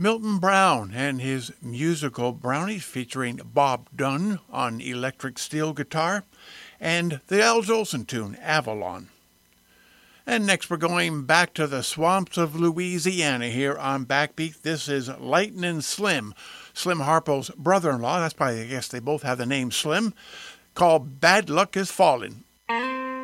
Milton Brown and his musical Brownies featuring Bob Dunn on electric steel guitar, and the Al Jolson tune Avalon. And next we're going back to the swamps of Louisiana here on Backbeat. This is Lightnin' Slim, Slim Harpo's brother-in-law. That's why I guess they both have the name Slim, called Bad Luck Is Fallin'.